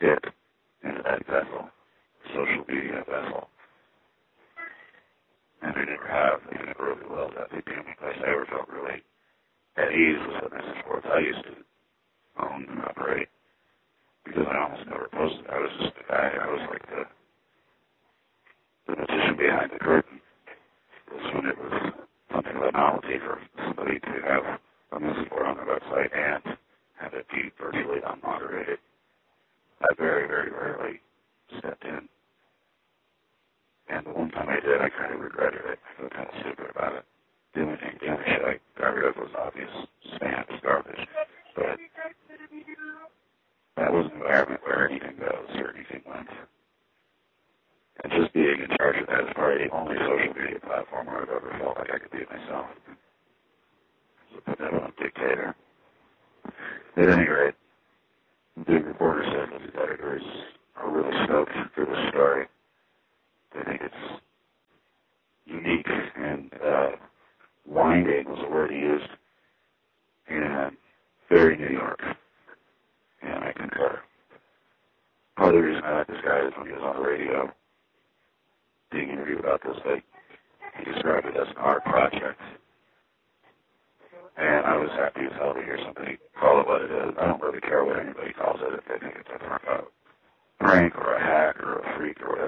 dip into that vessel, social media vessel. And I never really will. That the only place I ever felt really at ease was at Mrs. Sports I used to own and operate, because I almost never posted. I was just the guy. I was like the magician behind the curtain. When it was something of a novelty for somebody to have a Mrs. Sport on their website and have it be virtually unmoderated, I very, very rarely stepped in. And the one time I did, I kind of regretted it. I felt kind of stupid about it. The only thing I got rid of was obvious spam, garbage. But that was an environment where anything goes or anything went. And just being in charge of that is probably the only social media platform where I've ever felt like I could be myself. So put that on a dictator. At any rate, the reporter said that the editors are really stoked for this story. They think it's unique and winding was the word he used, and very New York. And I concur. Part of the reason I like this guy is when he was on the radio being interviewed about this, he described it as an art project. And I was happy as hell to hear somebody call it what it is. I don't really care what anybody calls it if they think it's a prank or a hack or a freak or